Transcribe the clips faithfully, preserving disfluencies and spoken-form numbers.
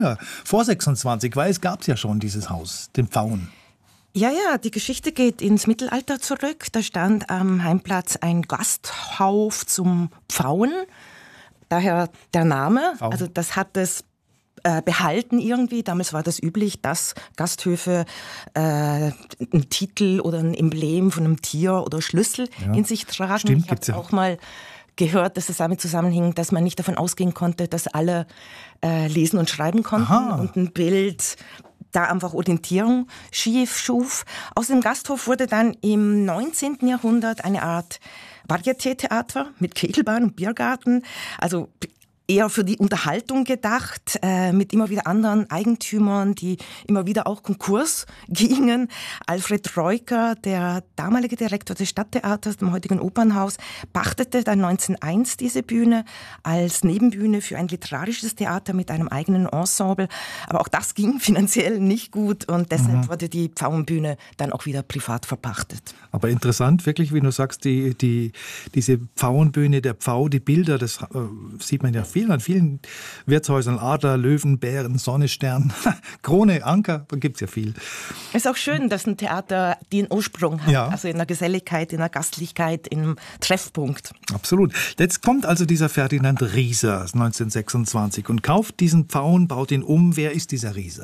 Ja, vor sechsundzwanzig, weil es gab ja schon dieses Haus, den Pfauen. Ja, ja, die Geschichte geht ins Mittelalter zurück. Da stand am Heimplatz ein Gasthof zum Pfauen. Daher der Name. Pfauen. Also das hat es äh, behalten irgendwie. Damals war das üblich, dass Gasthöfe äh, einen Titel oder ein Emblem von einem Tier oder Schlüssel ja. in sich tragen. Stimmt, ich habe ja. auch mal gehört, dass es damit zusammenhing, dass man nicht davon ausgehen konnte, dass alle äh, lesen und schreiben konnten. Aha. Und ein Bild da einfach Orientierung schief schuf. Aus dem Gasthof wurde dann im neunzehnten Jahrhundert eine Art Varieté-Theater mit Kegelbahn und Biergarten, also eher für die Unterhaltung gedacht, äh, mit immer wieder anderen Eigentümern, die immer wieder auch Konkurs gingen. Alfred Reuker, der damalige Direktor des Stadttheaters, dem heutigen Opernhaus, pachtete dann neunzehnhunderteins diese Bühne als Nebenbühne für ein literarisches Theater mit einem eigenen Ensemble. Aber auch das ging finanziell nicht gut und deshalb mhm. wurde die Pfauenbühne dann auch wieder privat verpachtet. Aber interessant, wirklich, wie du sagst, die, die, diese Pfauenbühne, der Pfau, die Bilder, das äh, sieht man ja viel an vielen Wirtshäusern, Adler, Löwen, Bären, Sonne, Stern, Krone, Anker, da gibt es ja viel. Es ist auch schön, dass ein Theater den Ursprung hat, ja. also in der Geselligkeit, in der Gastlichkeit, im Treffpunkt. Absolut. Jetzt kommt also dieser Ferdinand Rieser neunzehnhundertsechsundzwanzig und kauft diesen Pfauen, baut ihn um. Wer ist dieser Rieser?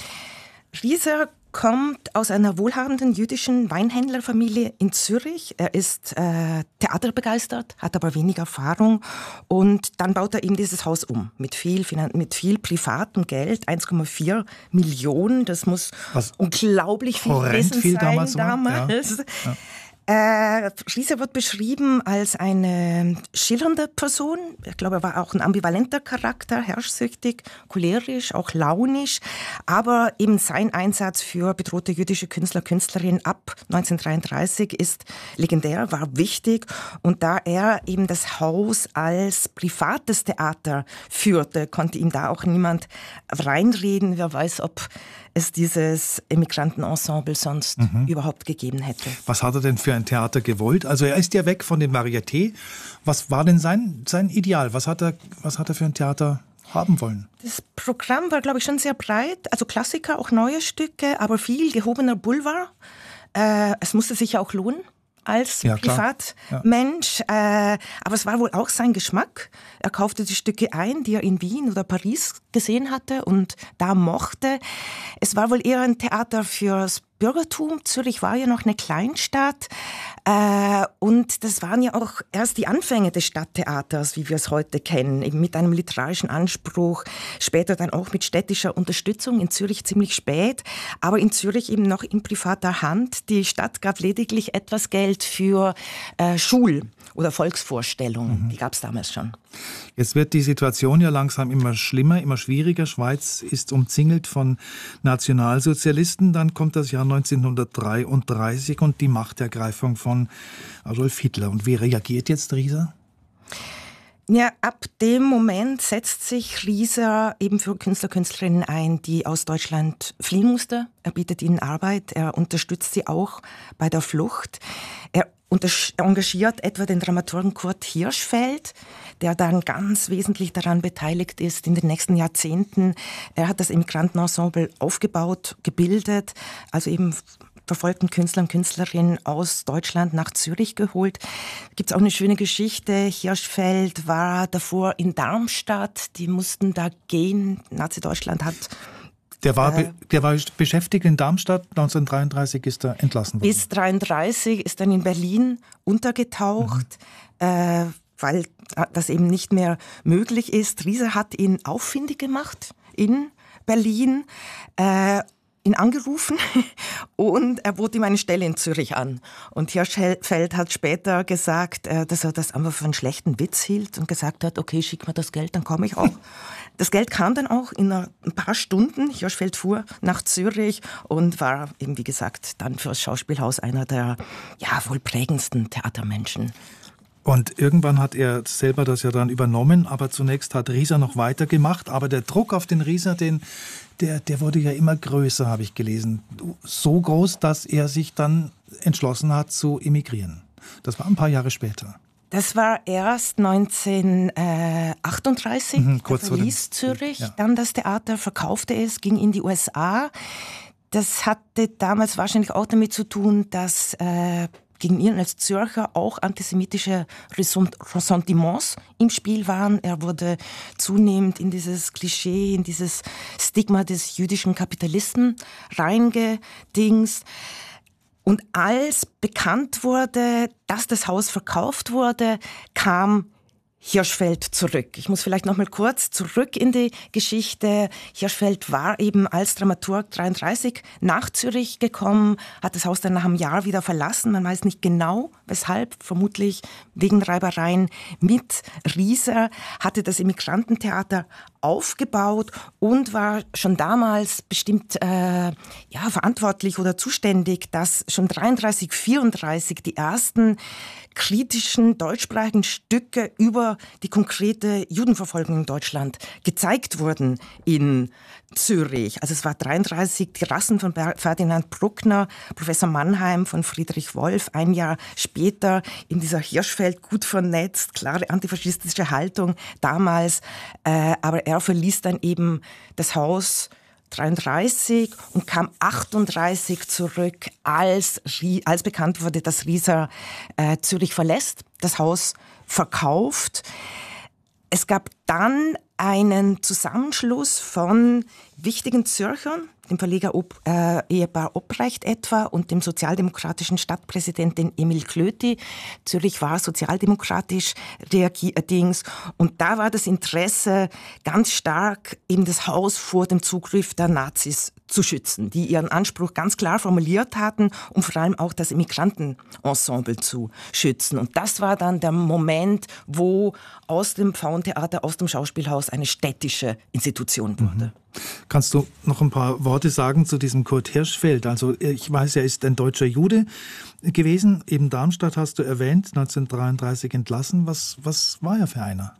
Rieser kommt aus einer wohlhabenden jüdischen Weinhändlerfamilie in Zürich. Er ist äh, theaterbegeistert, hat aber wenig Erfahrung und dann baut er ihm dieses Haus um mit viel, mit viel privatem Geld, eins Komma vier Millionen. Das muss Was? unglaublich viel gewesen viel sein damals. damals. Ja. Ja. Äh, Rieser wird beschrieben als eine schillernde Person. Ich glaube, er war auch ein ambivalenter Charakter, herrschsüchtig, cholerisch, auch launisch. Aber eben sein Einsatz für bedrohte jüdische Künstler, Künstlerinnen ab neunzehnhundertdreiunddreißig ist legendär, war wichtig. Und da er eben das Haus als privates Theater führte, konnte ihm da auch niemand reinreden. Wer weiß, ob es dieses Emigrantenensemble sonst mhm. überhaupt gegeben hätte. Was hat er denn für ein Theater gewollt? Also er ist ja weg von dem Varieté. Was war denn sein, sein Ideal? Was hat er, was hat er für ein Theater haben wollen? Das Programm war, glaube ich, schon sehr breit. Also Klassiker, auch neue Stücke, aber viel gehobener Boulevard. Äh, es musste sich ja auch lohnen als ja, Privatmensch. Ja. Äh, aber es war wohl auch sein Geschmack. Er kaufte die Stücke ein, die er in Wien oder Paris gesehen hatte und da mochte. Es war wohl eher ein Theater fürs Bürgertum. Zürich war ja noch eine Kleinstadt. Äh, und das waren ja auch erst die Anfänge des Stadttheaters, wie wir es heute kennen, eben mit einem literarischen Anspruch, später dann auch mit städtischer Unterstützung, in Zürich ziemlich spät, aber in Zürich eben noch in privater Hand. Die Stadt gab lediglich etwas Geld für äh, Schul- oder Volksvorstellungen, mhm. die gab es damals schon. Jetzt wird die Situation ja langsam immer schlimmer, immer schwieriger. Schweiz ist umzingelt von Nationalsozialisten. Dann kommt das Jahr neunzehnhundertdreiunddreißig und die Machtergreifung von Adolf Hitler. Und wie reagiert jetzt Rieser? Ja, ab dem Moment setzt sich Rieser eben für Künstler, Künstlerinnen ein, die aus Deutschland fliehen mussten. Er bietet ihnen Arbeit, er unterstützt sie auch bei der Flucht. Er engagiert etwa den Dramaturgen Kurt Hirschfeld, der dann ganz wesentlich daran beteiligt ist in den nächsten Jahrzehnten. Er hat das Immigrantenensemble aufgebaut, gebildet, also eben verfolgten Künstler und Künstlerinnen aus Deutschland nach Zürich geholt. Da gibt es auch eine schöne Geschichte. Hirschfeld war davor in Darmstadt, die mussten da gehen. Nazi-Deutschland hat Der war, äh, der war beschäftigt in Darmstadt, neunzehnhundertdreiunddreißig ist er entlassen worden. Bis neunzehnhundertdreiunddreißig ist dann in Berlin untergetaucht, mhm. äh, weil das eben nicht mehr möglich ist. Rieser hat ihn auffindig gemacht in Berlin, äh, ihn angerufen und er bot ihm eine Stelle in Zürich an. Und Hirschfeld hat später gesagt, dass er das einfach für einen schlechten Witz hielt und gesagt hat, okay, schick mir das Geld, dann komme ich auch. Das Geld kam dann auch in ein paar Stunden. Hirschfeld fuhr nach Zürich und war eben, wie gesagt, dann für das Schauspielhaus einer der ja, wohl prägendsten Theatermenschen. Und irgendwann hat er selber das ja dann übernommen, aber zunächst hat Rieser noch weitergemacht. Aber der Druck auf den Rieser, den, der, der wurde ja immer größer, habe ich gelesen. So groß, dass er sich dann entschlossen hat zu emigrieren. Das war ein paar Jahre später. Das war erst neunzehnhundertachtunddreißig, mhm, er verließ Zürich, ja. Dann das Theater, verkaufte es, ging in die U S A. Das hatte damals wahrscheinlich auch damit zu tun, dass äh, gegen ihn als Zürcher auch antisemitische Ressentiments im Spiel waren. Er wurde zunehmend in dieses Klischee, in dieses Stigma des jüdischen Kapitalisten reingedingst. Und als bekannt wurde, dass das Haus verkauft wurde, kam Hirschfeld zurück. Ich muss vielleicht noch mal kurz zurück in die Geschichte. Hirschfeld war eben als Dramaturg dreiunddreißig nach Zürich gekommen, hat das Haus dann nach einem Jahr wieder verlassen. Man weiß nicht genau, weshalb, vermutlich wegen Reibereien mit Rieser, hatte das Immigrantentheater aufgebaut und war schon damals bestimmt äh, ja, verantwortlich oder zuständig, dass schon dreiunddreißig, vierunddreißig die ersten kritischen deutschsprachigen Stücke über die konkrete Judenverfolgung in Deutschland gezeigt wurden in Zürich. Also es war dreiunddreißig die Rassen von Ferdinand Bruckner, Professor Mannheim von Friedrich Wolf, ein Jahr später in dieser Hirschfeld gut vernetzt, klare antifaschistische Haltung damals, äh, aber er verließ dann eben das Haus dreiunddreißig und kam achtunddreißig zurück, als, als bekannt wurde, dass Rieser äh, Zürich verlässt, das Haus verkauft. Es gab dann einen Zusammenschluss von wichtigen Zürchern, dem Verleger Ob, äh, Ehepaar Obrecht etwa und dem sozialdemokratischen Stadtpräsidenten Emil Klöti. Zürich war sozialdemokratisch allerdings und da war das Interesse ganz stark, eben das Haus vor dem Zugriff der Nazis zu schützen, die ihren Anspruch ganz klar formuliert hatten, um vor allem auch das Immigrantenensemble zu schützen. Und das war dann der Moment, wo aus dem Pfauentheater, aus dem Schauspielhaus eine städtische Institution wurde. Mhm. Kannst du noch ein paar Worte sagen zu diesem Kurt Hirschfeld? Also ich weiß, er ist ein deutscher Jude gewesen. Eben Darmstadt hast du erwähnt, neunzehnhundertdreiunddreißig entlassen. Was, was war er für einer?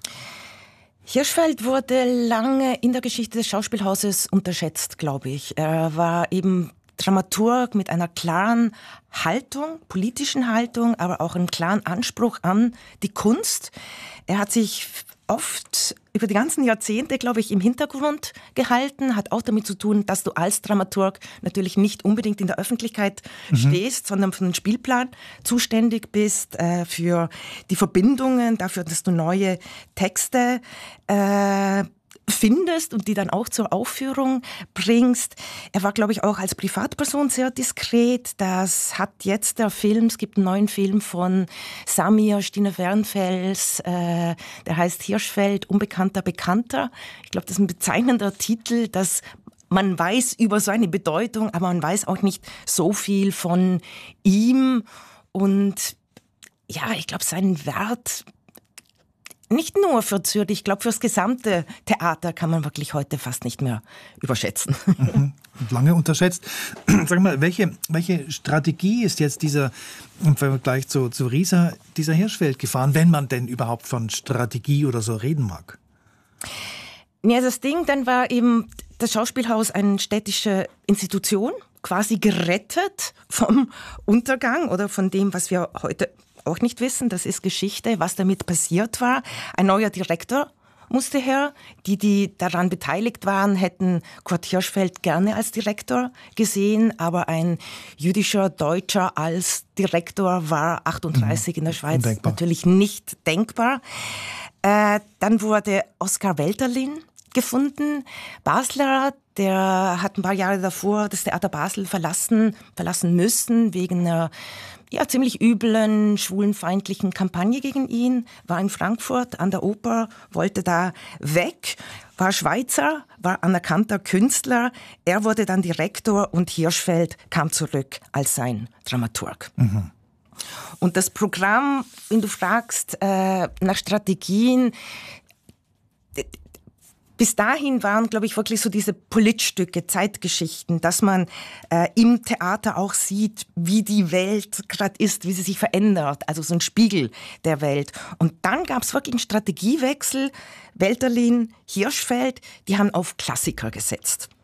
Hirschfeld wurde lange in der Geschichte des Schauspielhauses unterschätzt, glaube ich. Er war eben Dramaturg mit einer klaren Haltung, politischen Haltung, aber auch einem klaren Anspruch an die Kunst. Er hat sich oft über die ganzen Jahrzehnte, glaube ich, im Hintergrund gehalten, hat auch damit zu tun, dass du als Dramaturg natürlich nicht unbedingt in der Öffentlichkeit mhm. stehst, sondern für den Spielplan zuständig bist, äh, für die Verbindungen, dafür, dass du neue Texte äh, findest und die dann auch zur Aufführung bringst. Er war, glaube ich, auch als Privatperson sehr diskret. Das hat jetzt der Film, es gibt einen neuen Film von Samir Stine Wernfels, äh, der heißt Hirschfeld, Unbekannter Bekannter. Ich glaube, das ist ein bezeichnender Titel, dass man weiß über seine Bedeutung, aber man weiß auch nicht so viel von ihm. Und ja, ich glaube, seinen Wert nicht nur für Zürich, ich glaube, für das gesamte Theater kann man wirklich heute fast nicht mehr überschätzen. Mhm. Lange unterschätzt. Sag mal, welche, welche Strategie ist jetzt dieser, im Vergleich zu, zu Rieser, dieser Hirschfeld gefahren, wenn man denn überhaupt von Strategie oder so reden mag? Ja, das Ding, dann war eben das Schauspielhaus eine städtische Institution, quasi gerettet vom Untergang oder von dem, was wir heute auch nicht wissen, das ist Geschichte, was damit passiert war. Ein neuer Direktor musste her. Die, die daran beteiligt waren, hätten Kurt Hirschfeld gerne als Direktor gesehen, aber ein jüdischer Deutscher als Direktor war achtunddreißig mhm. in der Schweiz Undenkbar. Natürlich nicht denkbar. Äh, dann wurde Oskar Welterlin gefunden, Basler, der hat ein paar Jahre davor das Theater Basel verlassen, verlassen müssen wegen einer ja, ziemlich üblen, schwulenfeindlichen Kampagne gegen ihn, war in Frankfurt an der Oper, wollte da weg, war Schweizer, war anerkannter Künstler. Er wurde dann Direktor und Hirschfeld kam zurück als sein Dramaturg. Mhm. Und das Programm, wenn du fragst äh, nach Strategien, bis dahin waren, glaube ich, wirklich so diese Politstücke, Zeitgeschichten, dass man äh, im Theater auch sieht, wie die Welt gerade ist, wie sie sich verändert, also so ein Spiegel der Welt. Und dann gab es wirklich einen Strategiewechsel. Welterlin, Hirschfeld, die haben auf Klassiker gesetzt.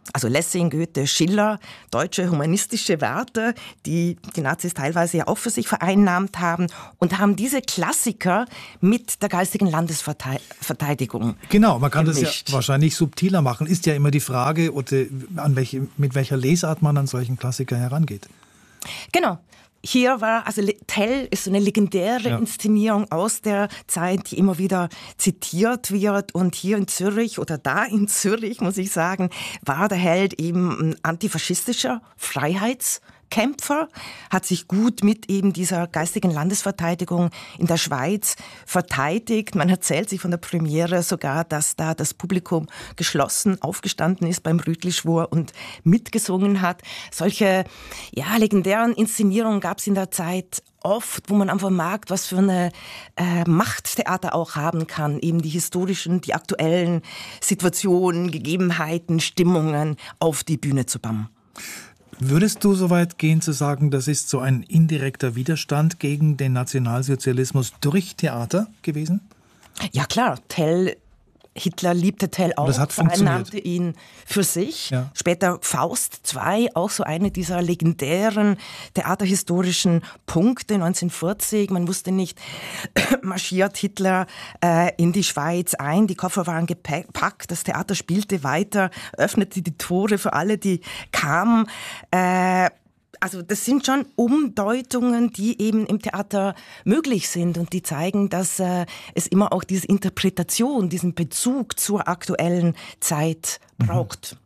Also Lessing, Goethe, Schiller, deutsche humanistische Werte, die die Nazis teilweise ja auch für sich vereinnahmt haben und haben diese Klassiker mit der geistigen Landesverteidigung Genau, man kann gemischt. Das ja wahrscheinlich subtiler machen. Ist ja immer die Frage, oder an welche, mit welcher Lesart man an solchen Klassiker herangeht. Genau. Hier war, also Tell ist so eine legendäre ja. Inszenierung aus der Zeit, die immer wieder zitiert wird. Und hier in Zürich oder da in Zürich, muss ich sagen, war der Held eben ein antifaschistischer Freiheitskämpfer, hat sich gut mit eben dieser geistigen Landesverteidigung in der Schweiz verteidigt. Man erzählt sich von der Premiere sogar, dass da das Publikum geschlossen aufgestanden ist beim Rütli-Schwur und mitgesungen hat. Solche ja, legendären Inszenierungen gab es in der Zeit oft, wo man einfach merkt, was für eine äh, Macht Theater auch haben kann, eben die historischen, die aktuellen Situationen, Gegebenheiten, Stimmungen auf die Bühne zu bannen. Würdest du so weit gehen zu sagen, das ist so ein indirekter Widerstand gegen den Nationalsozialismus durch Theater gewesen? Ja klar, Tell, Hitler liebte Tell auch, das hat funktioniert. Vereinnahmte ihn für sich. Ja. Später Faust zwei, auch so eine dieser legendären theaterhistorischen Punkte, neunzehnhundertvierzig. Man wusste nicht, marschiert Hitler äh, in die Schweiz ein, die Koffer waren gepackt, das Theater spielte weiter, öffnete die Tore für alle, die kamen. Äh, Also das sind schon Umdeutungen, die eben im Theater möglich sind und die zeigen, dass äh, es immer auch diese Interpretation, diesen Bezug zur aktuellen Zeit braucht.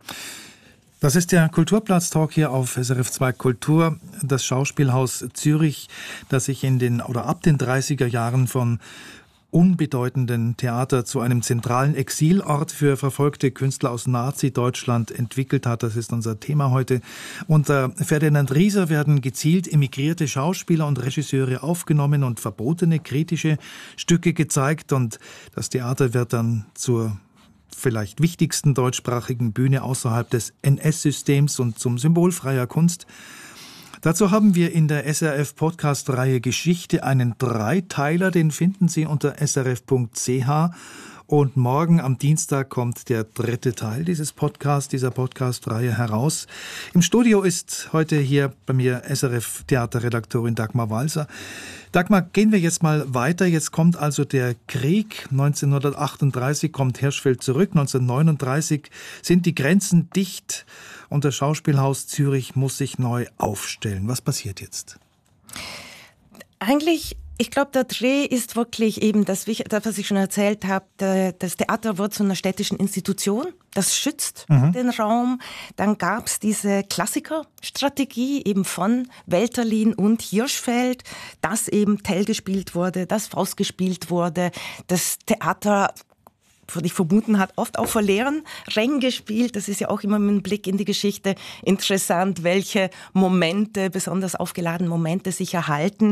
Das ist der Kulturplatz-Talk hier auf S R F zwei Kultur, das Schauspielhaus Zürich, das sich in den oder ab den dreißiger Jahren von unbedeutenden Theater zu einem zentralen Exilort für verfolgte Künstler aus Nazi-Deutschland entwickelt hat. Das ist unser Thema heute. Unter Ferdinand Rieser werden gezielt emigrierte Schauspieler und Regisseure aufgenommen und verbotene kritische Stücke gezeigt. Und das Theater wird dann zur vielleicht wichtigsten deutschsprachigen Bühne außerhalb des N S-Systems und zum Symbol freier Kunst. Dazu haben wir in der S R F-Podcast-Reihe Geschichte einen Dreiteiler, den finden Sie unter s r f punkt c h. Und morgen am Dienstag kommt der dritte Teil dieses Podcasts, dieser Podcast-Reihe heraus. Im Studio ist heute hier bei mir S R F-Theaterredaktorin Dagmar Walser. Dagmar, gehen wir jetzt mal weiter. Jetzt kommt also der Krieg. neunzehnhundertachtunddreißig kommt Hirschfeld zurück. neunzehnhundertneununddreißig sind die Grenzen dicht und das Schauspielhaus Zürich muss sich neu aufstellen. Was passiert jetzt? Eigentlich, ich glaube, der Dreh ist wirklich eben das, das, was ich schon erzählt habe. Das Theater wird zu einer städtischen Institution. Das schützt mhm. den Raum. Dann gab es diese Klassikerstrategie eben von Welterlin und Hirschfeld, dass eben Tell gespielt wurde, dass Faust gespielt wurde. Das Theater, würde ich vermuten, hat oft auch vor leeren Rängen gespielt. Das ist ja auch immer mit einem Blick in die Geschichte interessant, welche Momente, besonders aufgeladene Momente sich erhalten.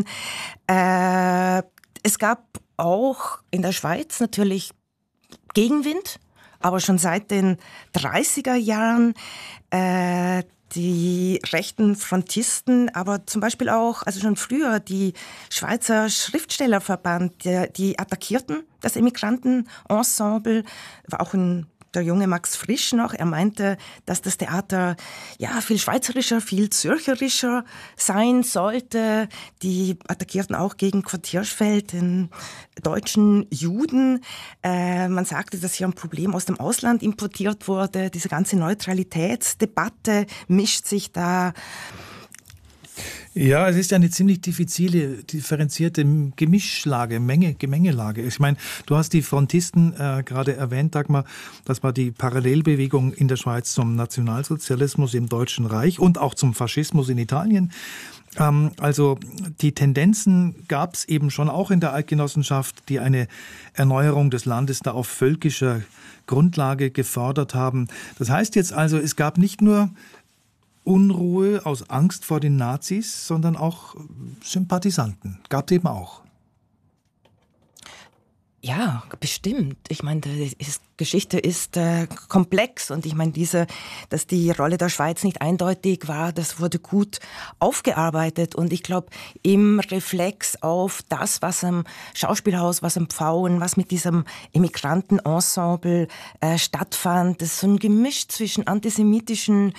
Äh, es gab auch in der Schweiz natürlich Gegenwind, aber schon seit den dreißiger Jahren äh, die rechten Frontisten, aber zum Beispiel auch, also schon früher, die Schweizer Schriftstellerverband, die, die attackierten das Emigrantenensemble, war auch ein der junge Max Frisch noch, er meinte, dass das Theater ja viel schweizerischer, viel zürcherischer sein sollte. Die attackierten auch gegen Kurt Hirschfeld, den deutschen Juden. Äh, man sagte, dass hier ein Problem aus dem Ausland importiert wurde. Diese ganze Neutralitätsdebatte mischt sich da. Ja, es ist ja eine ziemlich diffizile, differenzierte Gemischlage, Menge, Gemengelage. Ich meine, du hast die Frontisten äh, gerade erwähnt, Dagmar, das war die Parallelbewegung in der Schweiz zum Nationalsozialismus im Deutschen Reich und auch zum Faschismus in Italien. Ähm, also die Tendenzen gab es eben schon auch in der Eidgenossenschaft, die eine Erneuerung des Landes da auf völkischer Grundlage gefordert haben. Das heißt jetzt also, es gab nicht nur Unruhe aus Angst vor den Nazis, sondern auch Sympathisanten. Gab es eben auch. Ja, bestimmt. Ich meine, es Geschichte ist äh, komplex und ich meine, diese, dass die Rolle der Schweiz nicht eindeutig war, das wurde gut aufgearbeitet und ich glaube, im Reflex auf das, was am Schauspielhaus, was am Pfauen, was mit diesem Immigrantenensemble äh, stattfand, das ist so ein Gemisch zwischen antisemitischen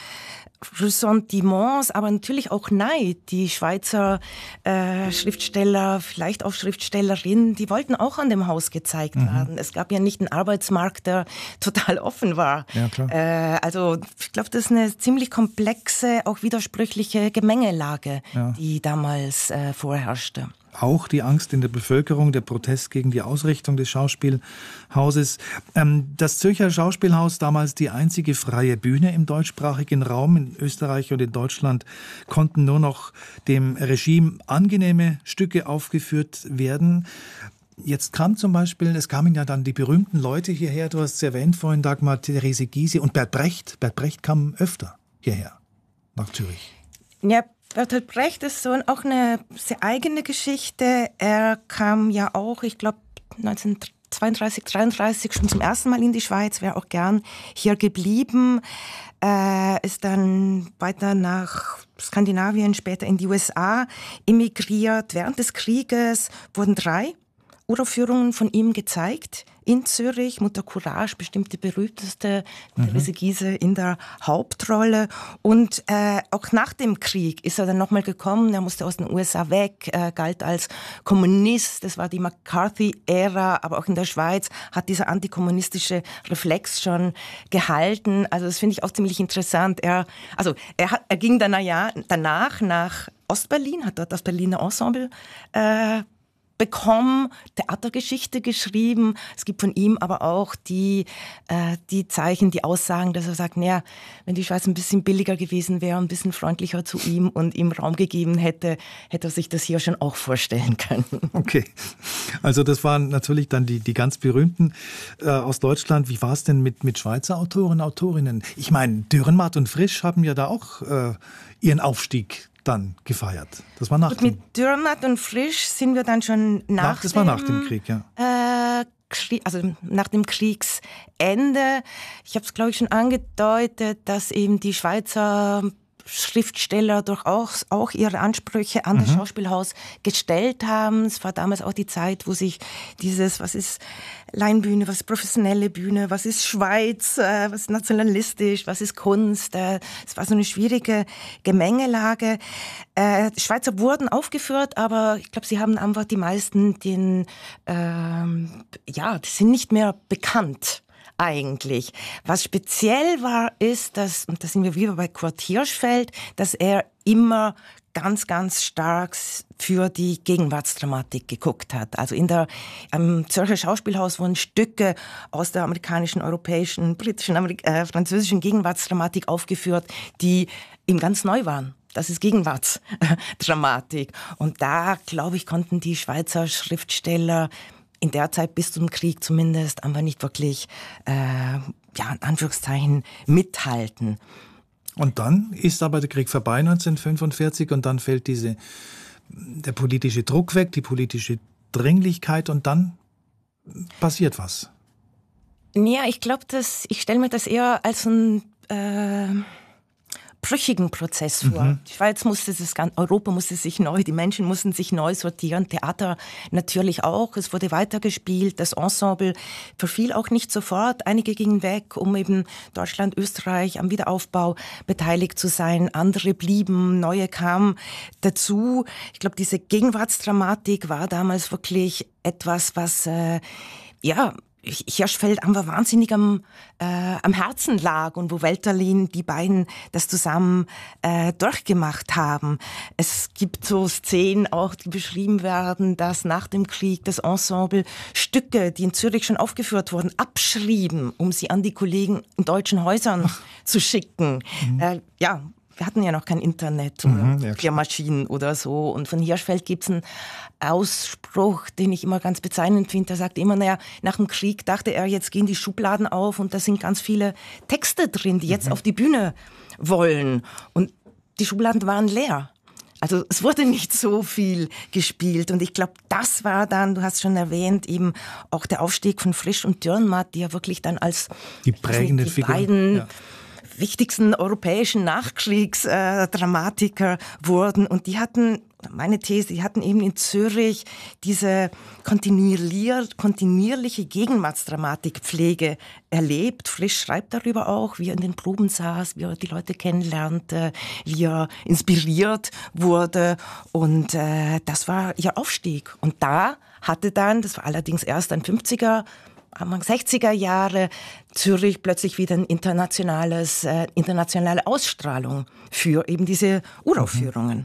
Ressentiments, aber natürlich auch Neid. Die Schweizer äh, Schriftsteller, vielleicht auch Schriftstellerinnen, die wollten auch an dem Haus gezeigt mhm. werden. Es gab ja nicht einen Arbeitsmarkt, der total offen war. Ja, klar. Äh, also ich glaube, das ist eine ziemlich komplexe, auch widersprüchliche Gemengelage, ja. die damals äh, vorherrschte. Auch die Angst in der Bevölkerung, der Protest gegen die Ausrichtung des Schauspielhauses. Das Zürcher Schauspielhaus, damals die einzige freie Bühne im deutschsprachigen Raum, in Österreich und in Deutschland, konnten nur noch dem Regime angenehme Stücke aufgeführt werden. Jetzt kam zum Beispiel, es kamen ja dann die berühmten Leute hierher, du hast es erwähnt vorhin, Dagmar, Therese Gysi und Bert Brecht. Bert Brecht kam öfter hierher, nach Zürich. Ja, Bertolt Brecht ist so auch eine sehr eigene Geschichte. Er kam ja auch, ich glaube, neunzehnhundertzweiunddreißig, dreiunddreißig schon zum ersten Mal in die Schweiz, wäre auch gern hier geblieben. Äh, ist dann weiter nach Skandinavien, später in die U S A emigriert. Während des Krieges wurden drei Uraufführungen von ihm gezeigt. In Zürich, Mutter Courage, bestimmt die berühmteste, mhm. Therese Gysi in der Hauptrolle. Und äh, auch nach dem Krieg ist er dann nochmal gekommen. Er musste aus den U S A weg, äh, galt als Kommunist. Das war die McCarthy-Ära. Aber auch in der Schweiz hat dieser antikommunistische Reflex schon gehalten. Also das finde ich auch ziemlich interessant. Er, also er, hat, er ging dann ja, danach nach Ostberlin, hat dort das Berliner Ensemble äh, bekommen, Theatergeschichte geschrieben. Es gibt von ihm aber auch die, äh, die Zeichen, die Aussagen, dass er sagt, naja, wenn die Schweiz ein bisschen billiger gewesen wäre, ein bisschen freundlicher zu ihm und ihm Raum gegeben hätte, hätte er sich das hier schon auch vorstellen können. Okay, also das waren natürlich dann die, die ganz berühmten äh, aus Deutschland. Wie war es denn mit, mit Schweizer Autoren, Autorinnen? Ich meine, Dürrenmatt und Frisch haben ja da auch äh, ihren Aufstieg dann gefeiert. Das war nach und dem mit Dürrenmatt und Frisch sind wir dann schon nach, nach Das dem, war nach dem Krieg, ja. Äh, Krieg, also nach dem Kriegsende. Ich habe es, glaube ich, schon angedeutet, dass eben die Schweizer Schriftsteller durchaus auch ihre Ansprüche an mhm. das Schauspielhaus gestellt haben. Es war damals auch die Zeit, wo sich dieses, was ist Laienbühne, was ist professionelle Bühne, was ist Schweiz, äh, was ist nationalistisch, was ist Kunst. Äh, es war so eine schwierige Gemengelage. Äh, die Schweizer wurden aufgeführt, aber ich glaube, sie haben einfach die meisten, den, ähm, ja, die sind nicht mehr bekannt. Eigentlich. Was speziell war, ist, dass, und da sind wir wieder bei Kurt Hirschfeld, dass er immer ganz, ganz stark für die Gegenwartsdramatik geguckt hat. Also in der, am Zürcher Schauspielhaus wurden Stücke aus der amerikanischen, europäischen, britischen, Amerik- äh, französischen Gegenwartsdramatik aufgeführt, die ihm ganz neu waren. Das ist Gegenwartsdramatik. Und da, glaube ich, konnten die Schweizer Schriftsteller in der Zeit bis zum Krieg zumindest einfach nicht wirklich, äh, ja, in Anführungszeichen, mithalten. Und dann ist aber der Krieg vorbei neunzehnhundertfünfundvierzig und dann fällt diese, der politische Druck weg, die politische Dringlichkeit und dann passiert was. Ja, ich glaube, dass ich stelle mir das eher als ein äh, brüchigen Prozess vor. Mhm. Die Schweiz musste das ganze, Europa musste sich neu, die Menschen mussten sich neu sortieren, Theater natürlich auch. Es wurde weitergespielt, das Ensemble verfiel auch nicht sofort. Einige gingen weg, um eben Deutschland, Österreich am Wiederaufbau beteiligt zu sein. Andere blieben, neue kamen dazu. Ich glaube, diese Gegenwartsdramatik war damals wirklich etwas, was äh, ja Hirschfeld einfach wahnsinnig am, äh, am Herzen lag und wo Welterlin, die beiden das zusammen äh, durchgemacht haben. Es gibt so Szenen auch, die beschrieben werden, dass nach dem Krieg das Ensemble Stücke, die in Zürich schon aufgeführt wurden, abschrieben, um sie an die Kollegen in deutschen Häusern Ach. zu schicken. Mhm. Äh, ja, wir hatten ja noch kein Internet oder mhm, ja, vier Maschinen oder so. Und von Hirschfeld gibt es einen Ausspruch, den ich immer ganz bezeichnend finde. Der sagt immer, naja, nach dem Krieg dachte er, jetzt gehen die Schubladen auf und da sind ganz viele Texte drin, die jetzt mhm. auf die Bühne wollen. Und die Schubladen waren leer. Also es wurde nicht so viel gespielt und ich glaube, das war dann, du hast schon erwähnt, eben auch der Aufstieg von Frisch und Dürrenmatt, die ja wirklich dann als die prägende nicht, die Figur. beiden Ja. wichtigsten europäischen Nachkriegsdramatiker äh, wurden und die hatten, meine These, die hatten eben in Zürich diese kontinuier- kontinuierliche Gegenwartsdramatikpflege erlebt. Frisch schreibt darüber auch, wie er in den Proben saß, wie er die Leute kennenlernte, wie er inspiriert wurde und äh, das war ihr Aufstieg. Und da hatte dann, das war allerdings erst ein fünfziger, Anfang sechziger Jahre, Zürich plötzlich wieder eine internationales, äh, internationale Ausstrahlung für eben diese Uraufführungen.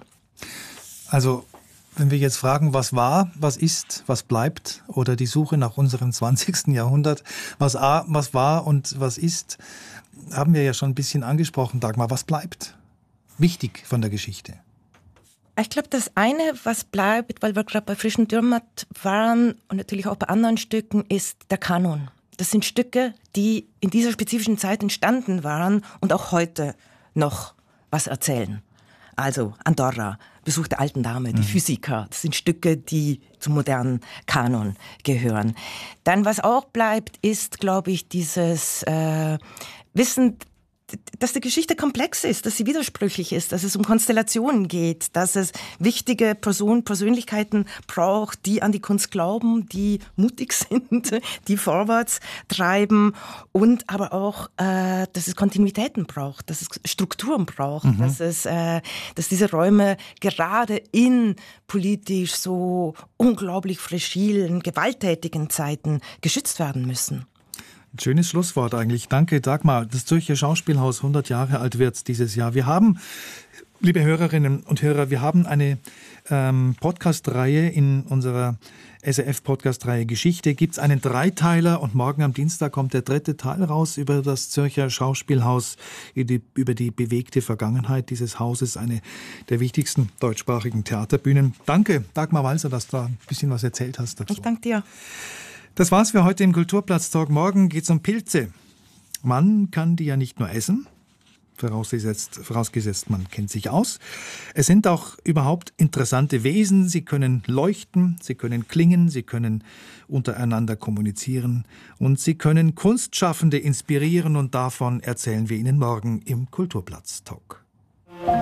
Also, wenn wir jetzt fragen, was war, was ist, was bleibt, oder die Suche nach unserem zwanzigsten Jahrhundert, was, a, was war und was ist, haben wir ja schon ein bisschen angesprochen, Dagmar. Was bleibt wichtig von der Geschichte? Ich glaube, das eine, was bleibt, weil wir gerade bei Frisch und Dürrenmatt waren und natürlich auch bei anderen Stücken, ist der Kanon. Das sind Stücke, die in dieser spezifischen Zeit entstanden waren und auch heute noch was erzählen. Also Andorra, Besuch der alten Dame, die mhm. Physiker, das sind Stücke, die zum modernen Kanon gehören. Dann, was auch bleibt, ist, glaube ich, dieses äh, Wissen, dass die Geschichte komplex ist, dass sie widersprüchlich ist, dass es um Konstellationen geht, dass es wichtige Personen, Persönlichkeiten braucht, die an die Kunst glauben, die mutig sind, die vorwärts treiben und aber auch, äh, dass es Kontinuitäten braucht, dass es Strukturen braucht, mhm. dass es, äh, dass diese Räume gerade in politisch so unglaublich fragilen, gewalttätigen Zeiten geschützt werden müssen. Ein schönes Schlusswort eigentlich. Danke, Dagmar. Das Zürcher Schauspielhaus hundert Jahre alt wird dieses Jahr. Wir haben, liebe Hörerinnen und Hörer, wir haben eine ähm, Podcast-Reihe in unserer S R F-Podcast-Reihe Geschichte. Gibt es einen Dreiteiler und morgen am Dienstag kommt der dritte Teil raus über das Zürcher Schauspielhaus, über die bewegte Vergangenheit dieses Hauses, eine der wichtigsten deutschsprachigen Theaterbühnen. Danke, Dagmar Walser, dass du da ein bisschen was erzählt hast dazu. Ich danke dir. Das war's für heute im Kulturplatz-Talk. Morgen geht's um Pilze. Man kann die ja nicht nur essen, vorausgesetzt, vorausgesetzt man kennt sich aus. Es sind auch überhaupt interessante Wesen. Sie können leuchten, sie können klingen, sie können untereinander kommunizieren und sie können Kunstschaffende inspirieren und davon erzählen wir Ihnen morgen im Kulturplatz-Talk.